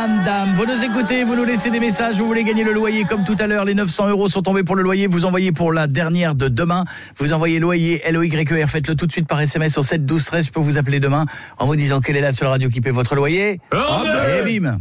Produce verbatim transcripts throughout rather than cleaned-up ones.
Dame, dame, vous nous écoutez, vous nous laissez des messages, vous voulez gagner le loyer comme tout à l'heure, les neuf cents euros sont tombés pour le loyer, vous envoyez pour la dernière de demain, vous envoyez loyer L O Y E R, faites-le tout de suite par S M S au sept douze treize, je peux vous appeler demain en vous disant quelle est la seule radio qui paie votre loyer. Et bim.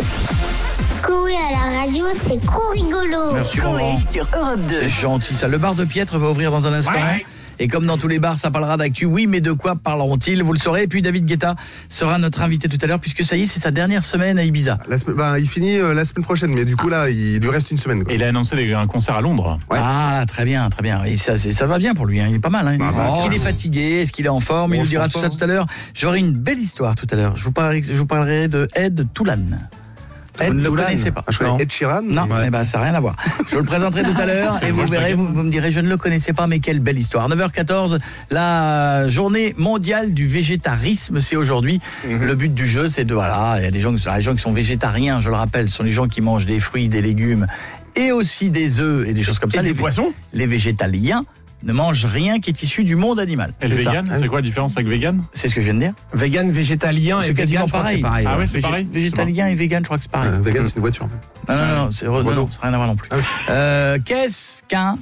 Coé à la radio, c'est trop rigolo. Merci Laurent. Sur Europe deux. C'est gentil ça, le bar de Piètre va ouvrir dans un instant. Ouais. Et comme dans tous les bars, ça parlera d'actu. Oui, mais de quoi parleront-ils? Vous le saurez. Et puis David Guetta sera notre invité tout à l'heure, puisque ça y est, c'est sa dernière semaine à Ibiza. La semaine, bah, il finit euh, la semaine prochaine, mais du coup là, il lui reste une semaine. Quoi. Et il a annoncé des, un concert à Londres. Ouais. Ah, très bien, très bien. Et ça, c'est, ça va bien pour lui. Hein. Il est pas mal. Hein. Bah, bah, Est-ce qu'il est fatigué? Est-ce qu'il est en forme? Bon, il nous dira tout ça tout à l'heure. J'aurai une belle histoire tout à l'heure. Je vous parlerai, je vous parlerai de Ed Toulan. Vous ne le connaissez pas. Ah, je connais Ed Sheeran. Non, ouais. eh ben, ça n'a rien à voir. Je vous le présenterai tout à l'heure et vous verrez, vous, vous me direz, je ne le connaissais pas, mais quelle belle histoire. neuf heures quatorze, la journée mondiale du végétarisme, c'est aujourd'hui. Mm-hmm. Le but du jeu, c'est de, voilà, il y a des gens, les gens qui sont végétariens, je le rappelle, ce sont les gens qui mangent des fruits, des légumes et aussi des œufs et des choses comme ça. Et les des poissons. Les végétaliens ne mange rien qui est issu du monde animal. Et le vegan, c'est quoi la différence avec vegan? C'est ce que je viens de dire. Vegan, végétalien c'est et quasiment vegan, pareil. C'est pareil. Ah ouais, ouais, c'est Végé- pareil. Végétalien et vegan, je crois que c'est pareil. Euh, vegan, c'est une voiture. Non, non, non, c'est, non, non, ça n'a rien à voir non plus. Ah oui. euh, qu'est-ce qu'un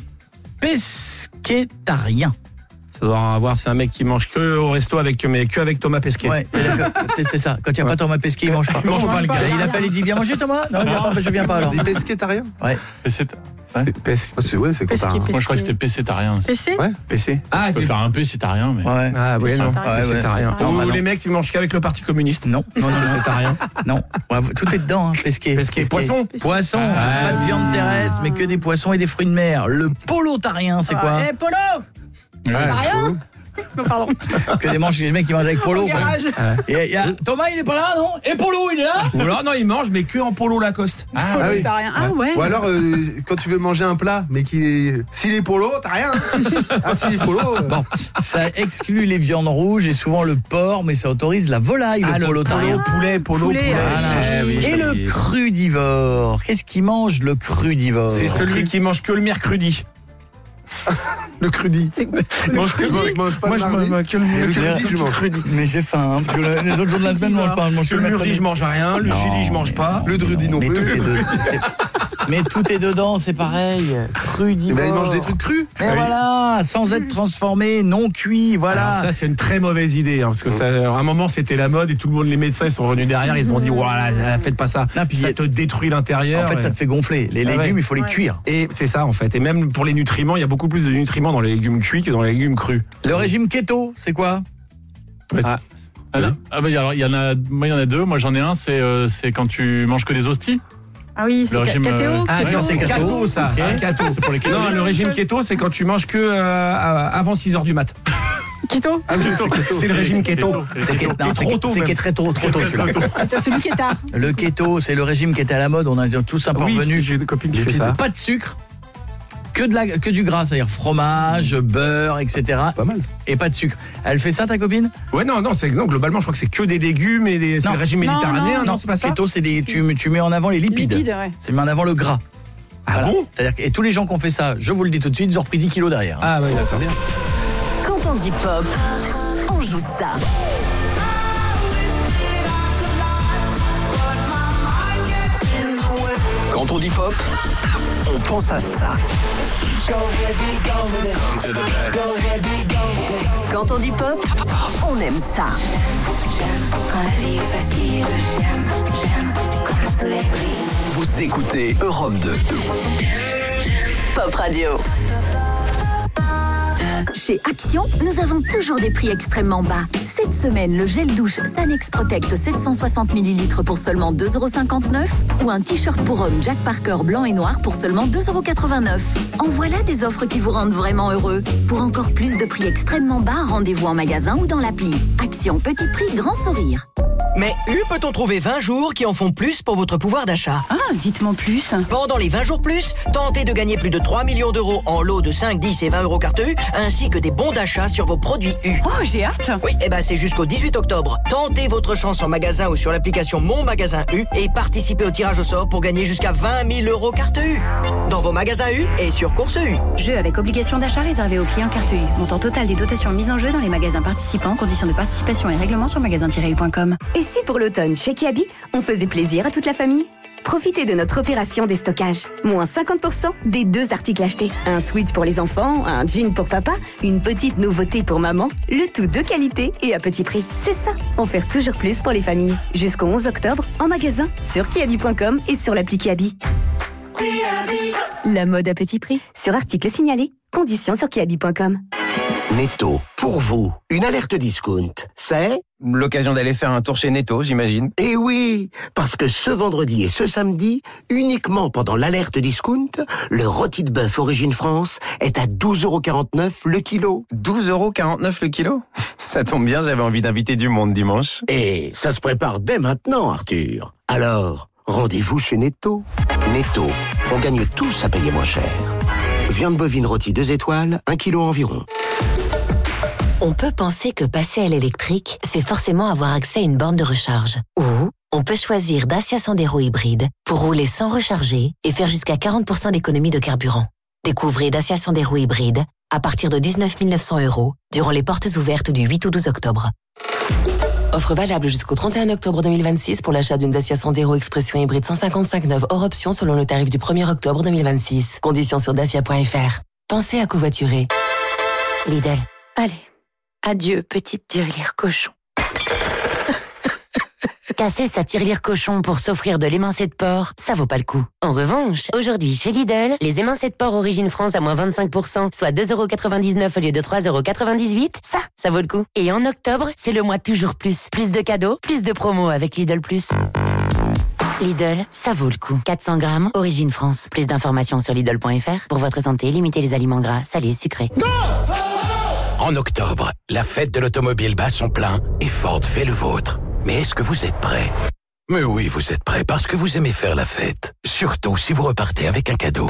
pesquétarien? Ça doit avoir, c'est un mec qui mange que au resto avec, mais que avec Thomas Pesquet. Ouais, c'est, que, c'est ça. Quand il n'y a ouais. pas Thomas Pesquet, il mange pas. Il mange pas le gars. Il appelle et dit viens manger Thomas. Non, il vient pas, je viens pas alors. Des pesquétariens. Ouais. Et c'est... Ouais. C'est P C. Ah, c'est, ouais, c'est quoi ça, hein. Moi je crois que c'était pécétarien. P C Ouais. P C. Ah, Tu peux tu faire un pécétarien, mais. Ouais. Ah oui, non. Ouais, C'est ouais. rien. Non, Ou bah non. les mecs qui mangent qu'avec le Parti communiste. Non, non, non, non. C'est rien. Non. Ouais, tout est dedans, hein, pesquet. Pesquet. Poisson. Poisson. Ah. Pas de viande terrestre, mais que des poissons et des fruits de mer. Le polotarien, c'est quoi? Eh, Polo Ouais. Ah, rien. Non, pardon. Que des manches, les mecs qui mangent avec polo. Au quoi. garage. Et, il y a, Thomas, il est pas là, non? Et Polo, il est là? Ou alors non, ils mangent mais que en polo Lacoste. Ah, oui. T'as rien. Ah ouais. Ou alors, euh, quand tu veux manger un plat, mais qu'il est... s'il est polo, t'as rien. Ah, s'il est polo. euh... Bon, ça exclut les viandes rouges et souvent le porc, mais ça autorise la volaille, Ah, le le polotarien. polo, poulet, polo, Poulet, poulet. Voilà. Eh oui, Et je le l'ai dit. crudivore, qu'est-ce qu'il mange le crudivore? C'est celui qui mange que le mercredi. Le crudi. Il mange que Je mange- je mange pas Moi le je mardi. mange que le Le mercredi, crudi, je mange. crudi. Mais j'ai faim, hein, parce que le- les autres jours de la semaine, je mange pas. Je mange Que le mercredi, je mange rien. Le Non. jeudi, je mange pas. Le drudi non mais plus. Tout est de- c'est- mais tout est dedans, c'est pareil. Eh Crudivore. ben, il mange des trucs crus. Mais Oui. voilà, sans être transformé, non cuit, voilà. Alors ça c'est une très mauvaise idée hein, parce que ça, à un moment c'était la mode et tout le monde, les médecins ils sont revenus derrière, ils ont dit voilà, faites pas ça, Non, puis ça y a- te détruit l'intérieur. En fait, ça te fait gonfler. Les Ah légumes, ouais. il faut les Ouais. cuire. Et c'est ça en fait. Et même pour les nutriments, il y a beaucoup plus de nutriments dans les légumes cuits que dans les légumes crus. Le régime keto, c'est quoi? Ah, Ah, non. Ah bah, alors, il y en a, moi il y en a deux. Moi j'en ai un, c'est euh, c'est quand tu manges que des hosties. Ah oui, c'est Le régime, K T O. euh, ah Ouais, non, c'est c'est keto. keto ça, Ok. c'est keto. C'est pour les Non, le régime keto c'est quand tu manges que euh, avant six heures du mat. Keto. Ah oui, c'est keto. C'est le régime keto. C'est keto. keto. Non, C'est trop tôt, c'est même. qui est très tôt, trop tôt celui-là. T'as celui qui est tard. Le keto, c'est le régime qui était à la mode. On a tous un peu Oui, revenu. j'ai des copines qui font ça. Pas de sucre, que de la, que du gras, c'est-à-dire fromage, beurre, et cetera. Pas mal. Et pas de sucre. Elle fait ça, ta copine? Ouais, non, non, c'est non, globalement, je crois que c'est que des légumes et des, c'est Non. le régime Non, méditerranéen, non, non, c'est pas ça. Keto, c'est des, tu, tu mets en avant les lipides. Lipides, ouais. C'est mis en avant le gras. Ah Voilà. bon? C'est-à-dire que, et tous les gens qui ont fait ça, je vous le dis tout de suite, ils ont repris dix kilos derrière. Ah ouais, d'accord. Quand on dit pop, on joue ça. Quand on dit pop, on pense à ça. Quand on dit pop, on aime ça. Quand la vie est facile, j'aime, j'aime quand le soleil brille. Vous écoutez Europe deux. Pop Radio. Chez Action, nous avons toujours des prix extrêmement bas. Cette semaine, le gel douche Sanex Protect sept cent soixante millilitres pour seulement deux euros cinquante-neuf ou un t-shirt pour homme Jack Parker blanc et noir pour seulement deux euros quatre-vingt-neuf. En voilà des offres qui vous rendent vraiment heureux. Pour encore plus de prix extrêmement bas, rendez-vous en magasin ou dans l'appli. Action, petit prix, grand sourire. Mais U peut-on trouver vingt jours qui en font plus pour votre pouvoir d'achat? Ah, dites-moi plus. Pendant les vingt jours plus, tentez de gagner plus de trois millions d'euros en lots de cinq, dix et vingt euros carte U, ainsi que des bons d'achat sur vos produits U. Oh, j'ai hâte. Oui, et ben c'est jusqu'au dix-huit octobre. Tentez votre chance en magasin ou sur l'application Mon Magasin U et participez au tirage au sort pour gagner jusqu'à vingt mille euros carte U. Dans vos magasins U et sur Course U. Jeu avec obligation d'achat réservé aux clients carte U. Montant total des dotations mises en jeu dans les magasins participants. Conditions de participation et règlements sur magasin tiret u point com. Et si pour l'automne, chez Kiabi, on faisait plaisir à toute la famille? Profitez de notre opération déstockage. Moins cinquante pour cent des deux articles achetés. Un sweat pour les enfants, un jean pour papa, une petite nouveauté pour maman. Le tout de qualité et à petit prix. C'est ça, offert toujours plus pour les familles. Jusqu'au onze octobre, en magasin, sur kiabi point com et sur l'appli Kiabi. La mode à petit prix. Sur article signalé. Conditions sur kiabi point com. Netto, pour vous, une alerte discount, c'est l'occasion d'aller faire un tour chez Netto, j'imagine. Eh oui, parce que ce vendredi et ce samedi, uniquement pendant l'alerte discount, le rôti de bœuf Origine France est à douze euros quarante-neuf le kilo. douze euros quarante-neuf le kilo? Ça tombe bien, j'avais envie d'inviter du monde dimanche. Et ça se prépare dès maintenant, Arthur. Alors, rendez-vous chez Netto. Netto, on gagne tous à payer moins cher. Viande bovine rôtie deux étoiles, un kilo environ. On peut penser que passer à l'électrique, c'est forcément avoir accès à une borne de recharge. Ou on peut choisir Dacia Sandero hybride pour rouler sans recharger et faire jusqu'à quarante pour cent d'économie de carburant. Découvrez Dacia Sandero hybride à partir de dix-neuf mille neuf cents euros durant les portes ouvertes du huit au douze octobre. Offre valable jusqu'au trente et un octobre deux mille vingt-six pour l'achat d'une Dacia Sandero Expression hybride cent cinquante-cinq neuve hors option selon le tarif du premier octobre deux mille vingt-six. Conditions sur dacia point f r. Pensez à covoiturer. Lidl. Allez. Adieu, petite tirelire cochon. Casser sa tirelire cochon pour s'offrir de l'émincé de porc, ça vaut pas le coup. En revanche, aujourd'hui chez Lidl, les émincés de porc Origine France à moins vingt-cinq pour cent, soit deux euros quatre-vingt-dix-neuf au lieu de trois euros quatre-vingt-dix-huit, ça, ça vaut le coup. Et en octobre, c'est le mois toujours plus. Plus de cadeaux, plus de promos avec Lidl plus. Lidl, ça vaut le coup. quatre cents grammes, Origine France. Plus d'informations sur Lidl point f r. Pour votre santé, limitez les aliments gras, salés, sucrés. En octobre, la fête de l'automobile bat son plein et Ford fait le vôtre. Mais est-ce que vous êtes prêts? Mais oui, vous êtes prêts parce que vous aimez faire la fête. Surtout si vous repartez avec un cadeau.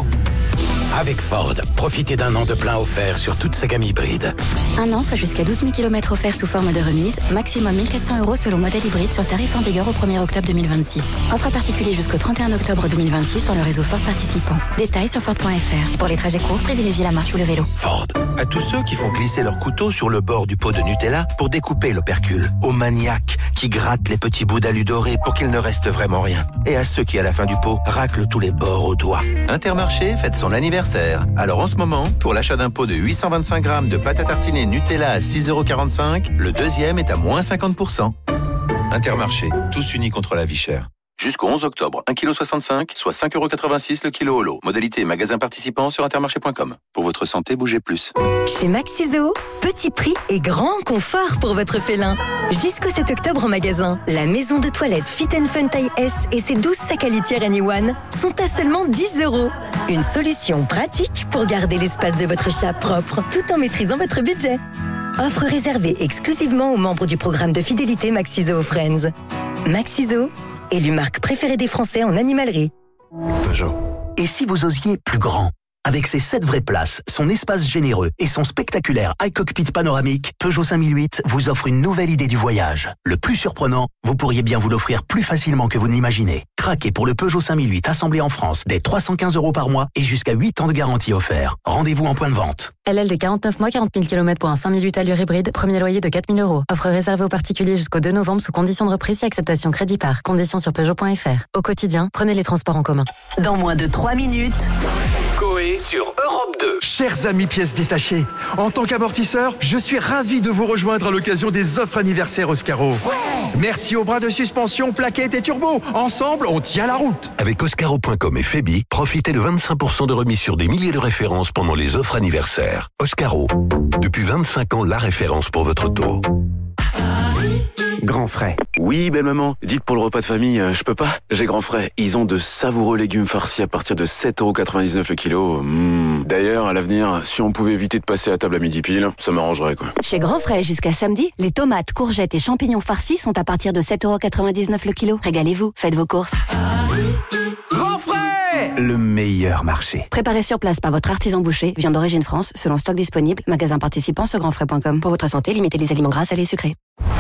Avec Ford, profitez d'un an de plein offert sur toute sa gamme hybride. Un an, soit jusqu'à douze mille kilomètres offerts sous forme de remise, maximum mille quatre cents euros selon modèle hybride sur tarif en vigueur au premier octobre deux mille vingt-six. Offre particulier jusqu'au trente et un octobre deux mille vingt-six dans le réseau Ford participant. Détails sur Ford point f r. Pour les trajets courts, privilégiez la marche ou le vélo. Ford. À tous ceux qui font glisser leur couteau sur le bord du pot de Nutella pour découper l'opercule. Aux maniaques qui grattent les petits bouts d'alu doré pour qu'il ne reste vraiment rien. Et à ceux qui, à la fin du pot, raclent tous les bords au doigt. Intermarché fête son anniversaire. Alors en ce moment, pour l'achat d'un pot de huit cent vingt-cinq grammes de pâte à tartiner Nutella à six euros quarante-cinq, le deuxième est à moins cinquante pour cent. Intermarché, tous unis contre la vie chère. Jusqu'au onze octobre, un virgule soixante-cinq kilos, soit cinq euros quatre-vingt-six le kilo holo. Modalité magasin participant sur intermarché point com. Pour votre santé, bougez plus. Chez Maxiso, petit prix et grand confort pour votre félin. Jusqu'au sept octobre en magasin, la maison de toilette Fit and Fun taille S et ses douze sacs à litière Anyone sont à seulement dix euros. Une solution pratique pour garder l'espace de votre chat propre tout en maîtrisant votre budget. Offre réservée exclusivement aux membres du programme de fidélité Maxiso Friends. Maxiso, élu marque préférée des Français en animalerie. Peugeot. Et si vous osiez plus grand? Avec ses sept vraies places, son espace généreux et son spectaculaire iCockpit panoramique, Peugeot cinq mille huit vous offre une nouvelle idée du voyage. Le plus surprenant, vous pourriez bien vous l'offrir plus facilement que vous ne l'imaginez. Craquez pour le Peugeot cinq mille huit assemblé en France dès trois cent quinze euros par mois et jusqu'à huit ans de garantie offert. Rendez-vous en point de vente. L L D quarante-neuf mois, quarante mille kilomètres pour un cinq mille huit allure hybride, premier loyer de quatre mille euros. Offre réservée aux particuliers jusqu'au deux novembre sous condition de reprise et acceptation crédit par. Conditions sur Peugeot point f r. Au quotidien, prenez les transports en commun. Dans moins de trois minutes... Coé sur Europe deux. Chers amis pièces détachées, en tant qu'amortisseur, je suis ravi de vous rejoindre à l'occasion des offres anniversaires Oscaro. Ouais. Merci aux bras de suspension, plaquettes et turbo. Ensemble, on tient la route. Avec Oscaro point com et Febi, profitez de vingt-cinq pour cent de remise sur des milliers de références pendant les offres anniversaires. Oscaro, depuis vingt-cinq ans, la référence pour votre auto. Grand Frais. Oui, belle maman. Dites pour le repas de famille, euh, je peux pas. J'ai Grand Frais. Ils ont de savoureux légumes farcis à partir de sept euros quatre-vingt-dix-neuf le kilo. Mmh. D'ailleurs, à l'avenir, si on pouvait éviter de passer à table à midi pile, ça m'arrangerait, quoi. Chez Grand Frais, jusqu'à samedi, les tomates, courgettes et champignons farcis sont à partir de sept euros quatre-vingt-dix-neuf le kilo. Régalez-vous, faites vos courses. Grand Frais, le meilleur marché. Préparé sur place par votre artisan boucher, viande d'origine France, selon stock disponible, magasin participant sur grand frais point com. Pour votre santé, limitez les aliments gras, salés et sucrés.